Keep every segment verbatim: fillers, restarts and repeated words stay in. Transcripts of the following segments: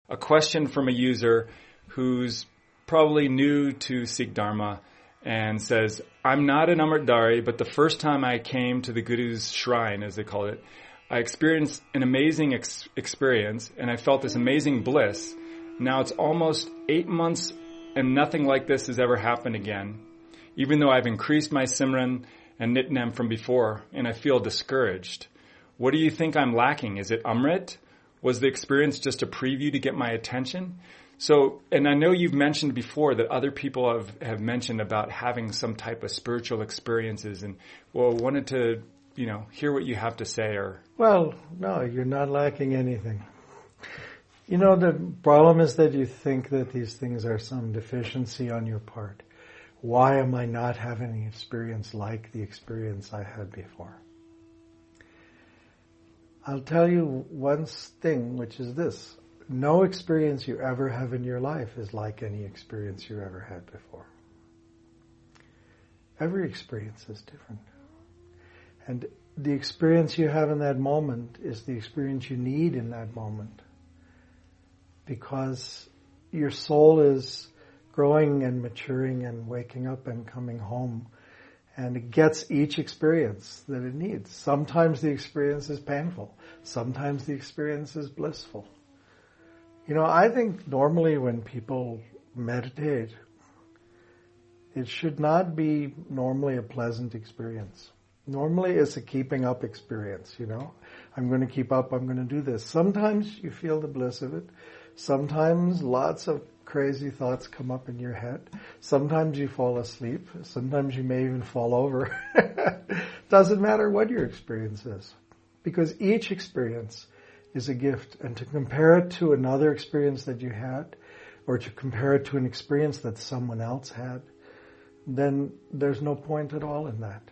A question from a user who's probably new to Sikh Dharma and says, I'm not an Amritdhari, but the first time I came to the Guru's shrine, as they call it, I experienced an amazing ex- experience and I felt this amazing bliss. Now it's almost eight months and nothing like this has ever happened again, even though I've increased my Simran and Nitnem from before, and I feel discouraged. What do you think I'm lacking? Is it Amrit? Was the experience just a preview to get my attention? So, and I know you've mentioned before that other people have, have mentioned about having some type of spiritual experiences, and well, wanted to, you know, hear what you have to say. Or Well, no, you're not lacking anything. You know, the problem is that you think that these things are some deficiency on your part. Why am I not having an experience like the experience I had before? I'll tell you one thing, which is this. No experience you ever have in your life is like any experience you ever had before. Every experience is different. And the experience you have in that moment is the experience you need in that moment. Because your soul is growing and maturing and waking up and coming home. And it gets each experience that it needs. Sometimes the experience is painful. Sometimes the experience is blissful. You know, I think normally when people meditate, it should not be normally a pleasant experience. Normally it's a keeping up experience, you know. I'm going to keep up, I'm going to do this. Sometimes you feel the bliss of it. Sometimes lots of crazy thoughts come up in your head. Sometimes you fall asleep. Sometimes you may even fall over. Doesn't matter what your experience is. Because each experience is a gift. And to compare it to another experience that you had, or to compare it to an experience that someone else had, then there's no point at all in that.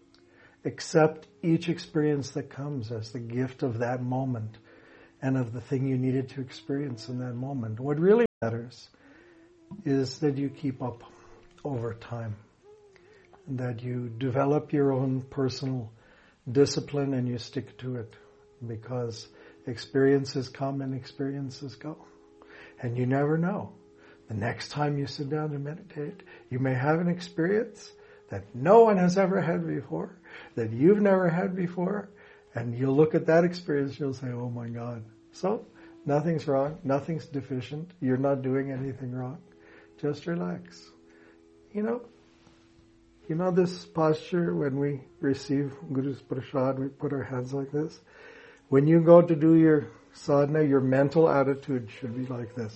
Accept each experience that comes as the gift of that moment and of the thing you needed to experience in that moment. What really matters is that you keep up over time, that you develop your own personal discipline and you stick to it, because experiences come and experiences go. And you never know. The next time you sit down to meditate, you may have an experience that no one has ever had before, that you've never had before, and you'll look at that experience, you'll say, oh my God. So, nothing's wrong, nothing's deficient, you're not doing anything wrong. Just relax. You know, you know this posture when we receive Guru's Prasad, we put our hands like this? When you go to do your sadhana, your mental attitude should be like this.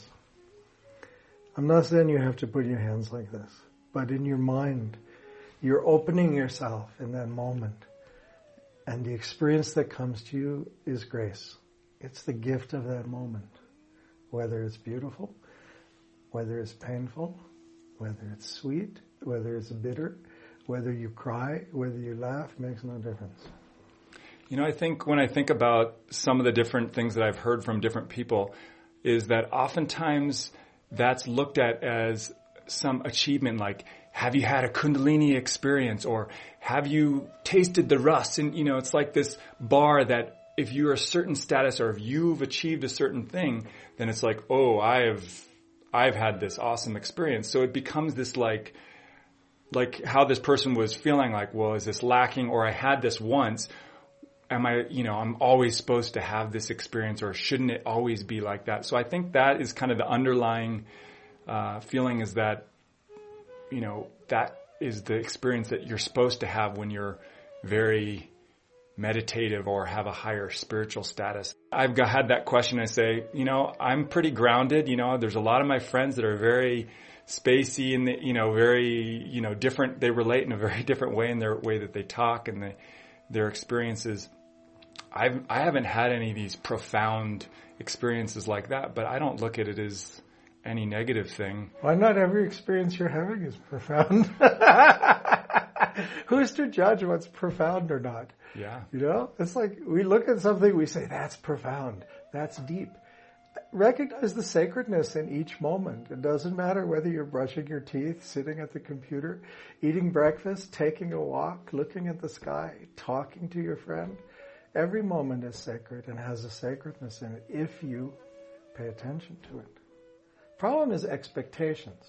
I'm not saying you have to put your hands like this, but in your mind, you're opening yourself in that moment. And the experience that comes to you is grace. It's the gift of that moment. Whether it's beautiful, whether it's painful, whether it's sweet, whether it's bitter, whether you cry, whether you laugh, makes no difference. You know, I think when I think about some of the different things that I've heard from different people, is that oftentimes that's looked at as some achievement, like, have you had a Kundalini experience, or have you tasted the rust? And, you know, it's like this bar that if you're a certain status or if you've achieved a certain thing, then it's like, oh, I've, I've had this awesome experience. So it becomes this like, like how this person was feeling like, well, is this lacking, or I had this once. Am I, you know, I'm always supposed to have this experience, or shouldn't it always be like that? So I think that is kind of the underlying uh, feeling, is that, you know, that is the experience that you're supposed to have when you're very meditative or have a higher spiritual status. I've got, had that question. I say, you know, I'm pretty grounded. You know, there's a lot of my friends that are very spacey and, you know, very, you know, different. They relate in a very different way in their way that they talk and the, their experiences. I've, I haven't had any of these profound experiences like that, but I don't look at it as any negative thing. Why not every experience you're having is profound? Who's to judge what's profound or not? Yeah. You know, it's like we look at something, we say, that's profound, that's deep. Recognize the sacredness in each moment. It doesn't matter whether you're brushing your teeth, sitting at the computer, eating breakfast, taking a walk, looking at the sky, talking to your friend. Every moment is sacred and has a sacredness in it if you pay attention to it. Problem is expectations.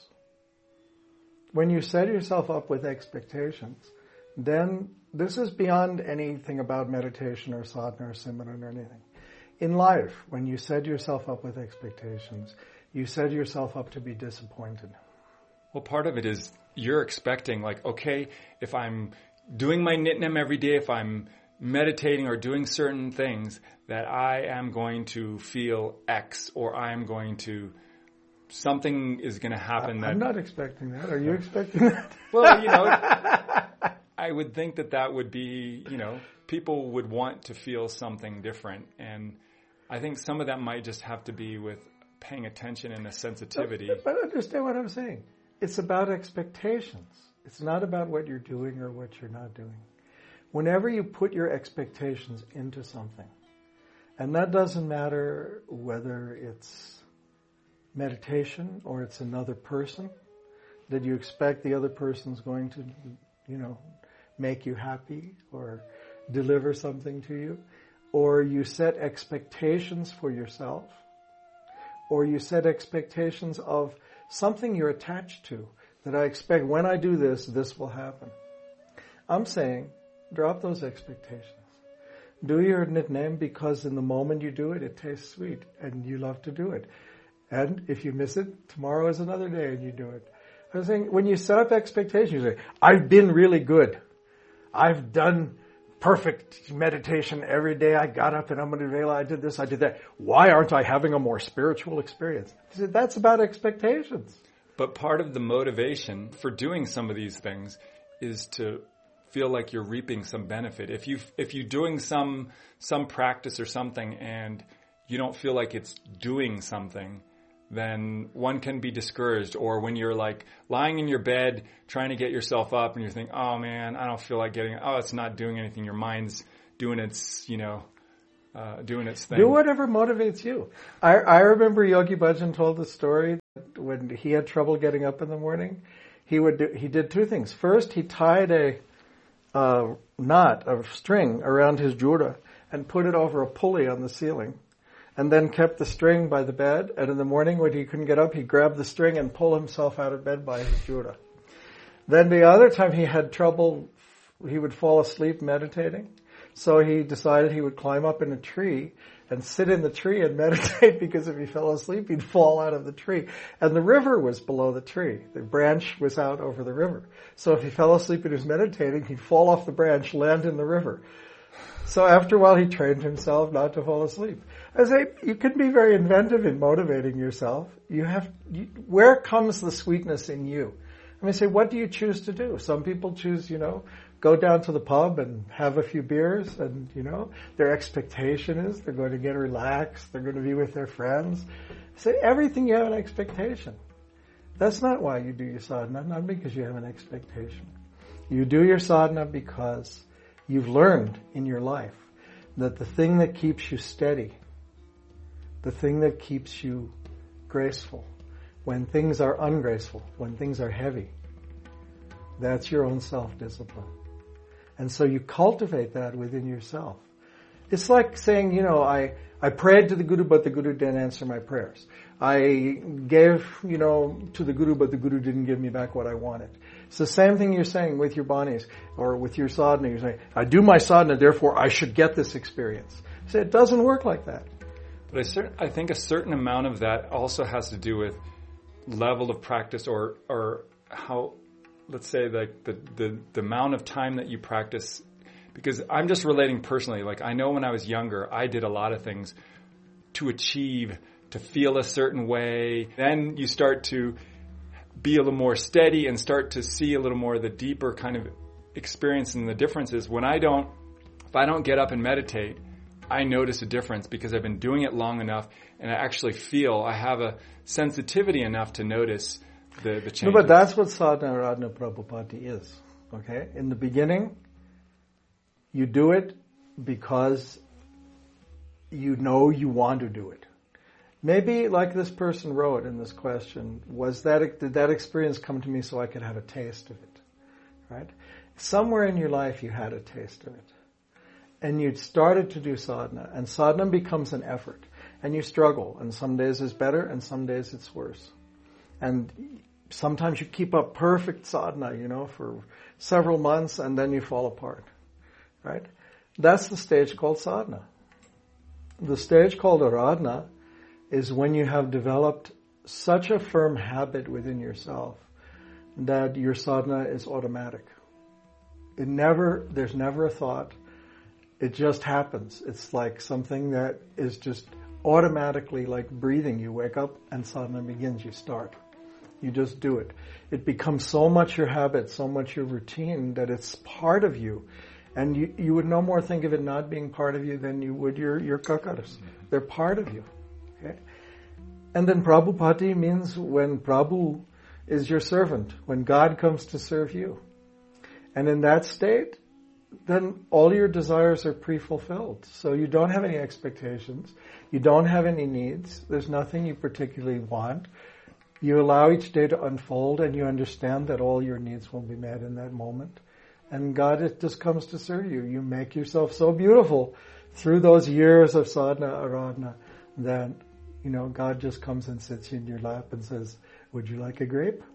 When you set yourself up with expectations, then this is beyond anything about meditation or sadhana or simran or anything. In life, when you set yourself up with expectations, you set yourself up to be disappointed. Well, part of it is you're expecting, like, okay, if I'm doing my nitnem every day, if I'm meditating or doing certain things, that I am going to feel X, or I am going to, something is going to happen. I, that I'm not expecting that. Are you expecting that? Well, you know, I would think that that would be, you know, people would want to feel something different. And I think some of that might just have to be with paying attention and a sensitivity. But, but understand what I'm saying. It's about expectations. It's not about what you're doing or what you're not doing. Whenever you put your expectations into something, and that doesn't matter whether it's meditation or it's another person, that you expect the other person's going to, you know, make you happy or deliver something to you, or you set expectations for yourself, or you set expectations of something you're attached to, that I expect when I do this, this will happen. I'm saying, drop those expectations. Do your nitnem because in the moment you do it, it tastes sweet and you love to do it. And if you miss it, tomorrow is another day and you do it. I was saying, when you set up expectations, you say, I've been really good. I've done perfect meditation every day. I got up and I'm going to Vela. I did this, I did that. Why aren't I having a more spiritual experience? I said, that's about expectations. But part of the motivation for doing some of these things is to feel like you're reaping some benefit. If you if you're doing some some practice or something and you don't feel like it's doing something, then one can be discouraged. Or when you're like lying in your bed trying to get yourself up and you think, oh man, I don't feel like getting, oh, it's not doing anything. Your mind's doing its, you know, uh, doing its thing. Do whatever motivates you. I, I remember Yogi Bhajan told the story that when he had trouble getting up in the morning, he would do, he did two things. First, he tied a uh, knot of string around his jura and put it over a pulley on the ceiling, and then kept the string by the bed. And in the morning when he couldn't get up, he'd grab the string and pull himself out of bed by his jura. Then the other time he had trouble, he would fall asleep meditating. So he decided he would climb up in a tree and sit in the tree and meditate, because if he fell asleep, he'd fall out of the tree. And the river was below the tree. The branch was out over the river. So if he fell asleep and he was meditating, he'd fall off the branch, land in the river. So after a while, he trained himself not to fall asleep. I say, you can be very inventive in motivating yourself. You have, you, where comes the sweetness in you? I mean, say, what do you choose to do? Some people choose, you know, go down to the pub and have a few beers, and, you know, their expectation is they're going to get relaxed, they're going to be with their friends. Say, everything you have an expectation. That's not why you do your sadhana, not because you have an expectation. You do your sadhana because you've learned in your life that the thing that keeps you steady, the thing that keeps you graceful, when things are ungraceful, when things are heavy, that's your own self-discipline. And so you cultivate that within yourself. It's like saying, you know, I, I prayed to the Guru, but the Guru didn't answer my prayers. I gave, you know, to the Guru, but the Guru didn't give me back what I wanted. It's the same thing you're saying with your banis or with your sadhana. You're saying, I do my sadhana, therefore I should get this experience. So it doesn't work like that. But I, certain, I think a certain amount of that also has to do with level of practice, or or how, let's say, like the, the, the amount of time that you practice. Because I'm just relating personally. Like, I know when I was younger, I did a lot of things to achieve, to feel a certain way. Then you start to be a little more steady and start to see a little more of the deeper kind of experience and the differences. When I don't, if I don't get up and meditate, I notice a difference because I've been doing it long enough and I actually feel I have a sensitivity enough to notice the, the changes. No, but that's what sadhana radhana prabhupati is. Okay? In the beginning, you do it because you know you want to do it. Maybe, like this person wrote in this question, was that did that experience come to me so I could have a taste of it? Right? Somewhere in your life you had a taste of it. And you'd started to do sadhana, and sadhana becomes an effort. and you struggle. And some days it's better, and some days it's worse. And sometimes you keep up perfect sadhana, you know, for several months, and then you fall apart, right? That's the stage called sadhana. The stage called aradhana is when you have developed such a firm habit within yourself that your sadhana is automatic. It never, there's never a thought. It just happens. It's like something that is just automatically like breathing. You wake up and sadhana begins. You start. You just do it. It becomes so much your habit, so much your routine that it's part of you. And you, you would no more think of it not being part of you than you would your, your kakaras. They're part of you. Okay? And then Prabhupati means when Prabhu is your servant, when God comes to serve you. And in that state, then all your desires are pre-fulfilled. So you don't have any expectations. You don't have any needs. There's nothing you particularly want. You allow each day to unfold, and you understand that all your needs will be met in that moment. And God it just comes to serve you. You make yourself so beautiful through those years of sadhana, aradhana, that, you know, God just comes and sits in your lap and says, would you like a grape?